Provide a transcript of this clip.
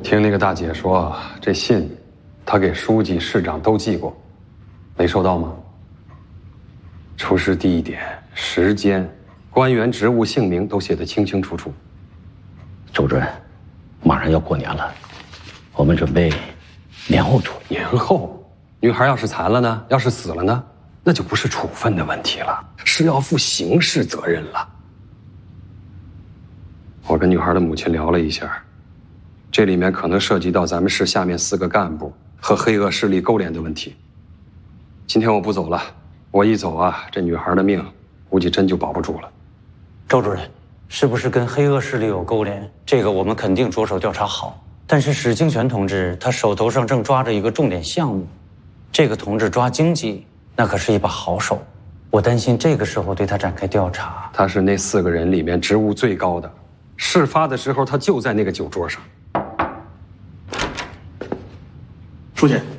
听那个大姐说，这信，她给书记、市长都寄过，没收到吗？出示地点、时间、官员职务、姓名都写得清清楚楚。 周主任，马上要过年了，我们准备年后处理。 年后，女孩要是残了呢？要是死了呢？那就不是处分的问题了，是要负刑事责任了。我跟女孩的母亲聊了一下，这里面可能涉及到咱们市下面4个干部和黑恶势力勾连的问题。今天我不走了，我一走啊，这女孩的命估计真就保不住了。 周主任，是不是跟黑恶势力有勾连？这个我们肯定着手调查好。但是史清泉同志他手头上正抓着一个重点项目，这个同志抓经济那可是一把好手，我担心这个时候对他展开调查。 他是那4个人里面职务最高的，事发的时候他就在那个酒桌上。 书记。